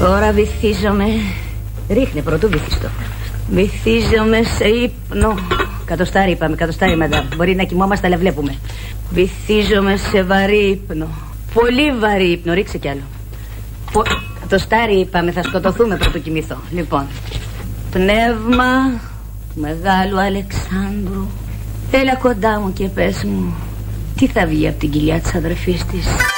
Τώρα βυθίζομαι. Ρίχνε πρωτού βυθιστό. Βυθίζομαι σε ύπνο. Κατοστάρι είπαμε, κατοστάρι μαντάμ. Μπορεί να κοιμόμαστε αλλά βλέπουμε. Βυθίζομαι σε βαρύ ύπνο. Πολύ βαρύ ύπνο, ρίξε κι άλλο. Κατοστάρι είπαμε, θα σκοτωθούμε πρωτού κοιμηθώ. Λοιπόν, πνεύμα του Μεγάλου Αλεξάνδρου, έλα κοντά μου και πες μου, τι θα βγει από την κοιλιά της αδερφής της.